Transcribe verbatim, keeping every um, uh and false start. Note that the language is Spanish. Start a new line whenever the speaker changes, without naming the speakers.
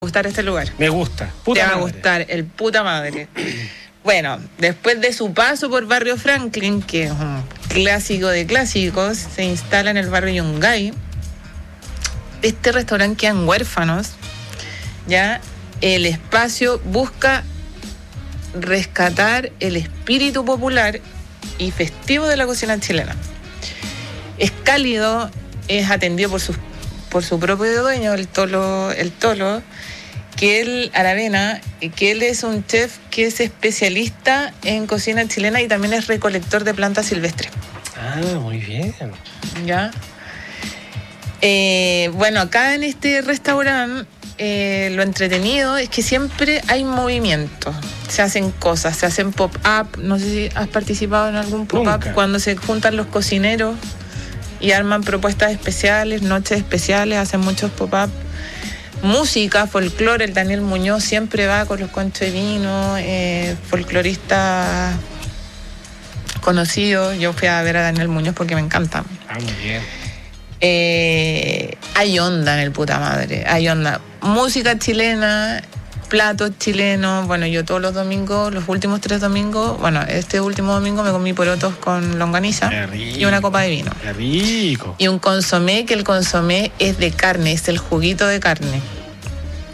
gustar este lugar.
Me gusta. Puta
Te va
madre.
a gustar el puta madre. Bueno, después de su paso por Barrio Franklin, que es un clásico de clásicos, se instala en el barrio Yungay. Este restaurante quedan huérfanos. Ya el espacio busca rescatar el espíritu popular y festivo de la cocina chilena. Es cálido, es atendido por sus por su propio dueño, el Tolo, el Tolo, que él, Aravena, que él es un chef que es especialista en cocina chilena y también es recolector de plantas silvestres.
Ah, muy bien.
¿Ya? Eh, bueno, acá en este restaurante, eh, lo entretenido es que siempre hay movimiento. Se hacen cosas, se hacen pop-up. No sé si has participado en algún pop-up, cuando se juntan los cocineros y arman propuestas especiales, noches especiales, hacen muchos pop-up. Música, folclore, el Daniel Muñoz siempre va con los conchos de vino, eh, folclorista conocido. Yo fui a ver a Daniel Muñoz porque me encanta.
Ah, muy bien.
Eh, hay onda en el puta madre, hay onda. Música chilena, platos chilenos. Bueno, yo todos los domingos, los últimos tres domingos, bueno, este último domingo me comí porotos con longaniza y una copa de vino.
Qué rico.
Y un consomé, que el consomé es de carne, es el juguito de carne.